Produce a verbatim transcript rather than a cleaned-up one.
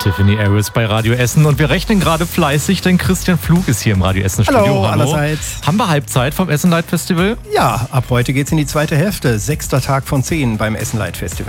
Tiffany Harris bei Radio Essen und wir rechnen gerade fleißig, denn Christian Pflug ist hier im Radio Essen Studio. Hallo, allerseits. Haben wir Halbzeit vom Essen Light Festival? Ja, ab heute geht's in die zweite Hälfte. Sechster Tag von zehn beim Essen Light Festival.